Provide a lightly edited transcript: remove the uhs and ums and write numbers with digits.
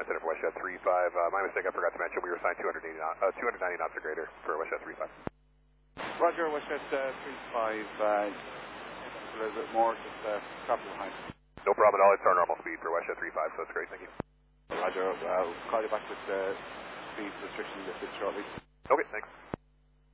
Center for WestJet 35. My mistake, I forgot to mention we were assigned 290 knots or greater for WestJet 35. Roger, WestJet 35. A little bit more, just copy behind. No problem at all. It's our normal speed for WestJet 35, so it's great. Thank you. Roger, I'll call you back with speed restriction lifted shortly. Okay, thanks.